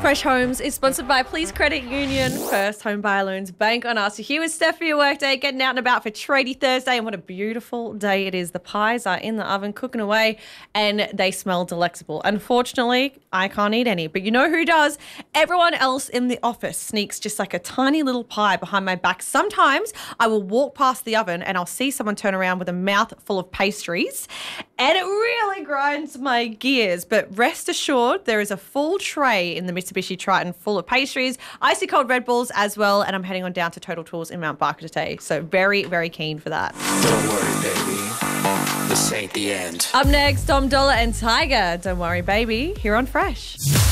Fresh Homes is sponsored by Please Credit Union. First home buyer loans bank on us. So here with Steph for your workday, getting out and about for Tradie Thursday. And what a beautiful day it is. The pies are in the oven, cooking away, and they smell delectable. Unfortunately, I can't eat any. But you know who does? Everyone else in the office sneaks just like a tiny little pie behind my back. Sometimes I will walk past the oven and I'll see someone turn around with a mouth full of pastries. And it really grinds my gears. But rest assured, there is a full tray in the Mitsubishi Triton full of pastries, icy cold Red Bulls as well, and I'm heading on down to Total Tools in Mount Barker today. So very, very keen for that. Don't worry, baby. This ain't the end. Up next, Dom Dollar and Tiger. Don't worry, baby. Here on Fresh.